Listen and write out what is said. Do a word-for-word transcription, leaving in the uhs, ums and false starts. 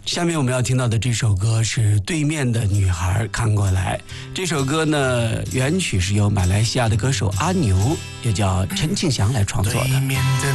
下面我们要听到的这首歌是《对面的女孩看过来》。这首歌呢，原曲是由马来西亚的歌手阿牛，也叫陈庆祥来创作的。 对面的